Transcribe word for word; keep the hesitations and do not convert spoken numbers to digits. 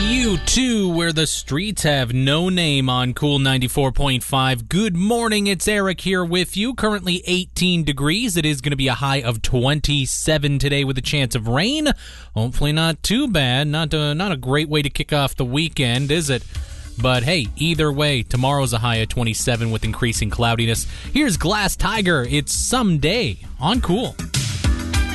U two, where the streets have no name on Cool ninety-four point five. Good morning, it's Eric here with you. Currently eighteen degrees. It is going to be a high of twenty-seven today with a chance of rain. Hopefully not too bad. Not a, not a great way to kick off the weekend, is it? But hey, either way, tomorrow's a high of twenty-seven with increasing cloudiness. Here's Glass Tiger. It's Someday on Cool.